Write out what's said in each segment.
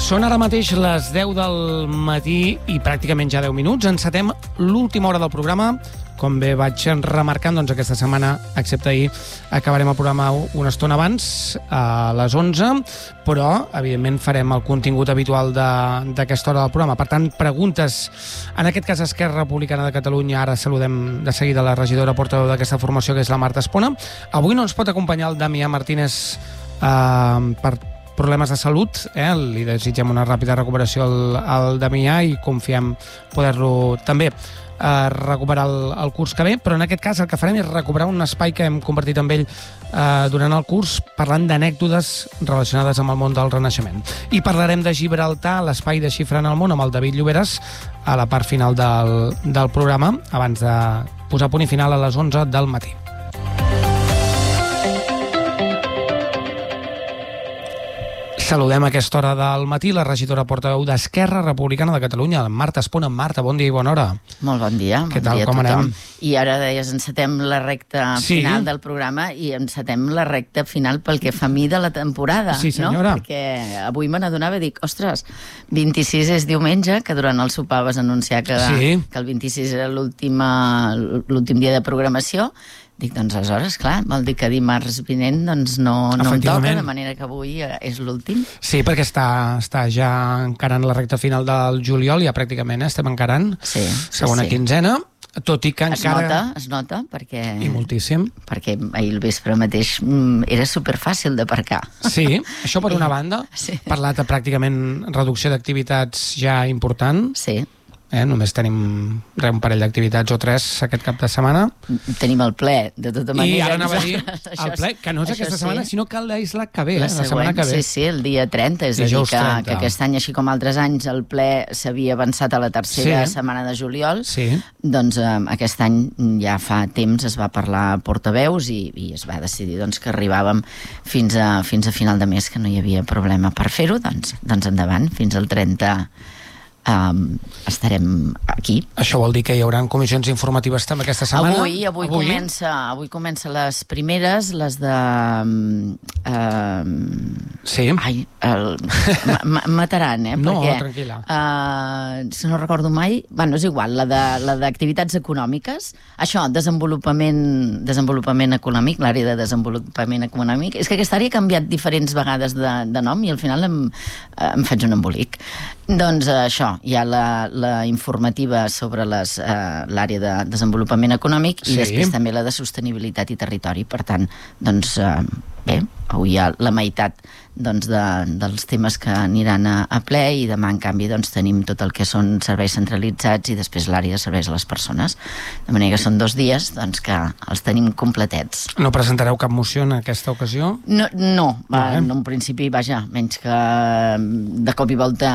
Són ara mateix les 10 del matí i pràcticament ja 10 minuts. Encetem l'última hora del programa. Com bé vaig remarcant, doncs aquesta setmana, excepte ahir, acabarem el programa una estona abans, a les 11, però, evidentment, farem el contingut habitual d'aquesta hora del programa. Per tant, preguntes, en aquest cas Esquerra Republicana de Catalunya. Ara saludem de seguida la regidora portaveu d'aquesta formació, que és la Marta Espona. Avui no ens pot acompanyar el Damià Martínez per problemes de salut, li desitgem una ràpida recuperació al Damià i confiem poder-lo també recuperar el curs que ve, però en aquest cas el que farem és recuperar un espai que hem compartit amb ell durant el curs, parlant d'anècdotes relacionades amb el món del Renaixement. I parlarem de Gibraltar, l'espai de Xifrant el món, amb el David Lloberes, a la part final del programa, abans de posar punt i final a les 11 del matí. Saludem a aquesta hora del matí la regidora portaveu d'Esquerra Republicana de Catalunya, la Marta Espona. Marta, bon dia i bona hora. Molt bon dia. Què tal, com anem? I ara deies, encetem la recta final del programa i encetem la recta final pel que fa a mi de la temporada. Sí, senyora. No? Perquè avui me n'adonava i dic, ostres, 26 és diumenge, que durant el sopar vas anunciar que el 26 era l'últim dia de programació. Dic, doncs aleshores, clar, vol dir que dimarts vinent doncs no em toca, de manera que avui és l'últim. Sí, perquè està ja encarant la recta final del juliol, ja pràcticament estem encarant segona quinzena, tot i que encara... Es nota, perquè... I moltíssim. Perquè ahir al vespre mateix era superfàcil d'aparcar. Sí, això per una banda. Parlat de pràcticament reducció d'activitats ja important. Sí. Només tenim un parell d'activitats o 3 aquest cap de setmana. Tenim el ple, de tota manera. I ara anava a dir el ple, que no és aquesta setmana, sinó que és la que ve, la setmana que ve. Sí, el dia 30, és a dir que aquest any, així com altres anys, el ple s'havia avançat a la tercera setmana de juliol. Doncs aquest any ja fa temps es va parlar a portaveus i es va decidir que arribàvem fins a final de mes, que no hi havia problema per fer-ho, doncs endavant, fins al 30 estarem aquí. Això vol dir que hi haurà comissions informatives també aquesta setmana? Avui comença les primeres, les de... Sí? Ai, mataran, No, perquè, tranquil·la. Si no recordo mai... Bueno, és igual, la d'activitats econòmiques. Això, desenvolupament econòmic, l'àrea de desenvolupament econòmic. És que aquesta àrea ha canviat diferents vegades de nom i al final em faig un embolic. Doncs això, hi ha la informativa sobre l'àrea de desenvolupament econòmic i després també la de sostenibilitat i territori. Per tant, doncs, bé, avui hi ha la meitat dels temes que aniran a ple i demà, en canvi, tenim tot el que són serveis centralitzats i després l'àrea de serveis a les persones. De manera que són 2 dies que els tenim completets. No presentareu cap moció en aquesta ocasió? No, en principi, vaja, menys que de cop i volta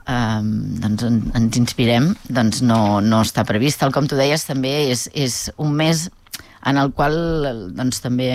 ens inspirem, doncs no està previst. Tal com tu deies, també és un mes en el qual també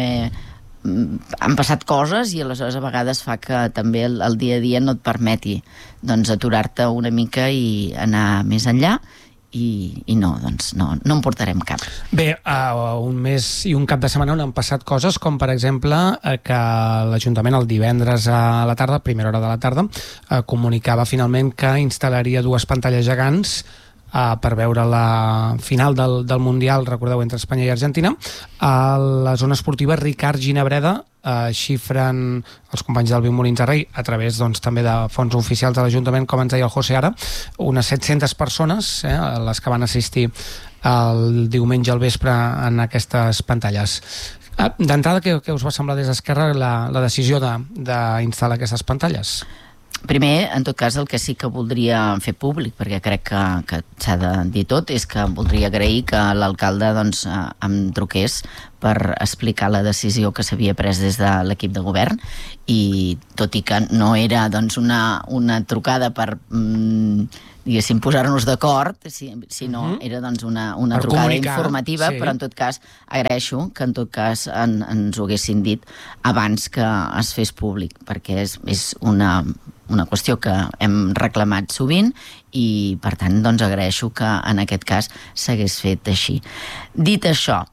han passat coses i aleshores a vegades fa que també el dia a dia no et permeti aturar-te una mica i anar més enllà i no en portarem cap. Bé, un mes i un cap de setmana on han passat coses com, per exemple, que l'Ajuntament el divendres a la tarda, primera hora de la tarda, comunicava finalment que instal·laria 2 pantalles gegants per veure la final del Mundial, recordeu, entre Espanya i Argentina, a la zona esportiva Ricard Ginabreda. Xifren els companys del Viu Molins de Rei a través també de fons oficials de l'Ajuntament, com ens deia el José ara, unes 700 persones les que van assistir el diumenge al vespre en aquestes pantalles. D'entrada, què us va semblar des d'Esquerra la decisió d'instal·lar aquestes pantalles? Primer, en tot cas, el que sí que voldria fer públic, perquè crec que s'ha de dir tot, és que voldria agrair que l'alcalde em truqués per explicar la decisió que s'havia pres des de l'equip de govern i tot i que no era una trucada per diguéssim, posar-nos d'acord, sinó era una trucada informativa, però en tot cas agraeixo que en tot cas ens ho haguessin dit abans que es fes públic, perquè és una qüestió que hem reclamat sovint i per tant agraeixo que en aquest cas s'hagués fet així. Dit això,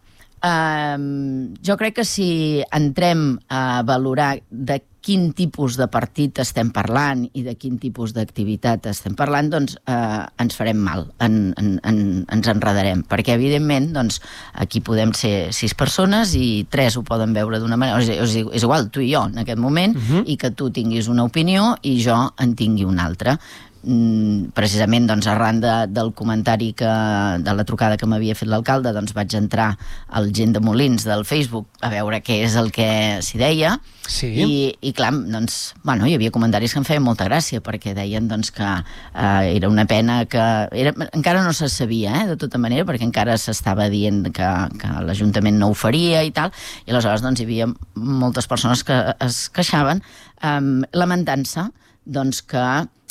Jo crec que si entrem a valorar de quin tipus de partit estem parlant i de quin tipus d'activitat estem parlant, doncs ens farem mal, ens enredarem, perquè evidentment doncs, aquí podem ser 6 persones i 3 ho poden veure d'una manera, és igual, tu i jo en aquest moment, i que tu tinguis una opinió i jo en tingui una altra. Precisament doncs, arran del comentari de la trucada que m'havia fet l'alcalde, doncs vaig entrar al Gent de Molins del Facebook a veure què és el que s'hi deia. Sí. I clar, doncs, bueno, hi havia comentaris que em feien molta gràcia perquè deien doncs, que era una pena que... encara no se sabia, de tota manera, perquè encara s'estava dient que l'Ajuntament no ho faria i tal, i aleshores doncs, hi havia moltes persones que es queixaven lamentant-se doncs, que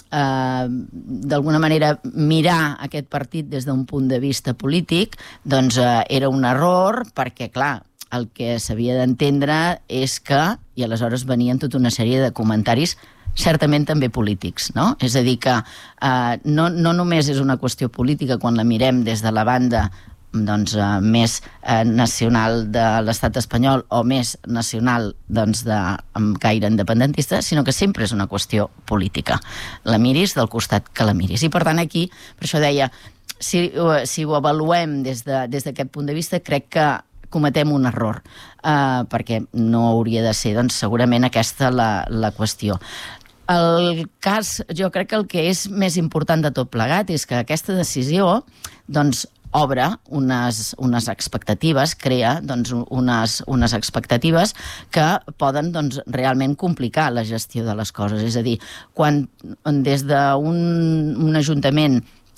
d'alguna manera mirar aquest partit des d'un punt de vista polític doncs era un error perquè, clar, el que s'havia d'entendre és que, i aleshores venien tota una sèrie de comentaris certament també polítics, no? És a dir, que no només és una qüestió política quan la mirem des de la banda doncs, més nacional de l'estat espanyol o més nacional doncs, amb caire independentista, sinó que sempre és una qüestió política. La miris del costat que la miris. I per tant aquí, per això deia, si ho avaluem des d'aquest punt de vista, crec que cometem un error, perquè no hauria de ser doncs, segurament aquesta la qüestió. El cas, jo crec que el que és més important de tot plegat és que aquesta decisió doncs, obre unes expectatives, crea doncs, unes expectatives que poden doncs, realment complicar la gestió de les coses. És a dir, quan des d'un ajuntament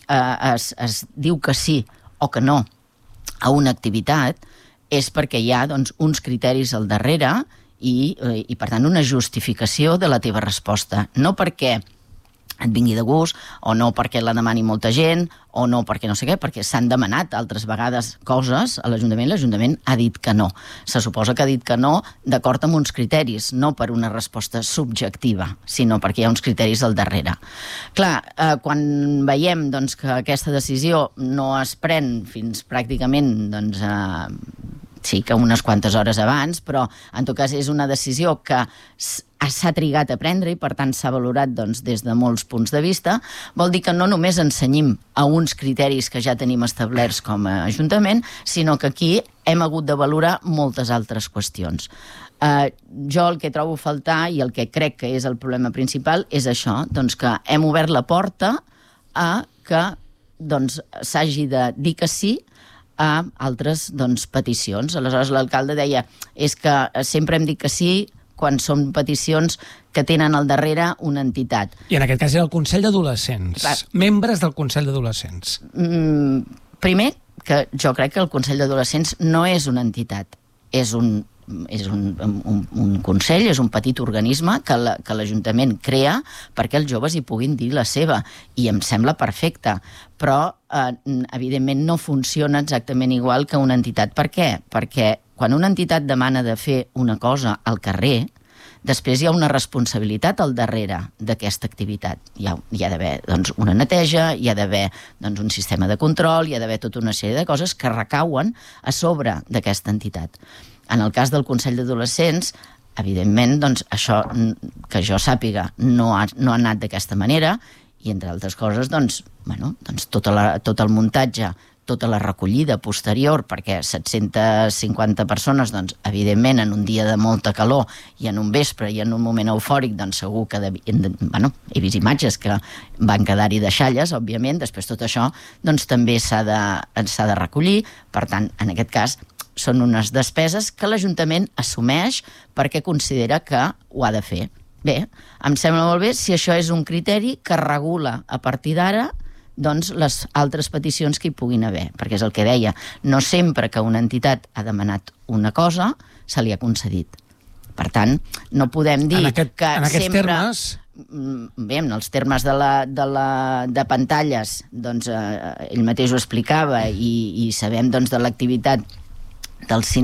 es diu que sí o que no a una activitat, és perquè hi ha doncs, uns criteris al darrere i per tant, una justificació de la teva resposta. No perquè et vingui de gust, o no perquè la demani molta gent, o no perquè no sé què, perquè s'han demanat altres vegades coses a l'Ajuntament, l'Ajuntament ha dit que no. Se suposa que ha dit que no d'acord amb uns criteris, no per una resposta subjectiva, sinó perquè hi ha uns criteris al darrere. Clar, quan veiem doncs, que aquesta decisió no es pren fins pràcticament doncs, sí que unes quantes hores abans, però en tot cas és una decisió que s'ha trigat a prendre i per tant s'ha valorat doncs, des de molts punts de vista, vol dir que no només ensenyim a uns criteris que ja tenim establerts com a Ajuntament, sinó que aquí hem hagut de valorar moltes altres qüestions. Jo el que trobo a faltar i el que crec que és el problema principal és això, doncs que hem obert la porta a que doncs, s'hagi de dir que sí a altres doncs, peticions. Aleshores l'alcalde deia és que sempre hem dit que sí quan són peticions que tenen al darrere una entitat. I en aquest cas era el Consell d'Adolescents. Membres del Consell d'Adolescents. Primer, que jo crec que el Consell d'Adolescents no és una entitat, és un consell, és un petit organisme que l'Ajuntament crea perquè els joves hi puguin dir la seva, i em sembla perfecte, però evidentment no funciona exactament igual que una entitat. Per què? Perquè quan una entitat demana de fer una cosa al carrer, després hi ha una responsabilitat al darrere d'aquesta activitat. Hi ha d'haver doncs, una neteja, hi ha d'haver doncs, un sistema de control, hi ha d'haver tota una sèrie de coses que recauen a sobre d'aquesta entitat. En el cas del Consell d'Adolescents, evidentment, doncs, això, que jo sàpiga, no ha anat d'aquesta manera, i entre altres coses, doncs, tot el muntatge, tota la recollida posterior, perquè 750 persones, doncs, evidentment, en un dia de molta calor i en un vespre i en un moment eufòric, doncs segur que he vist imatges que van quedar-hi deixalles, òbviament, després tot això doncs, també s'ha de recollir, per tant, en aquest cas, són unes despeses que l'Ajuntament assumeix perquè considera que ho ha de fer. Bé, em sembla molt bé si això és un criteri que regula a partir d'ara doncs, les altres peticions que hi puguin haver, perquè és el que deia, no sempre que una entitat ha demanat una cosa se li ha concedit. Per tant, no podem dir que sempre... Termes... Bé, en els termes de pantalles, doncs, ell mateix ho explicava i sabem doncs, de l'activitat del cinema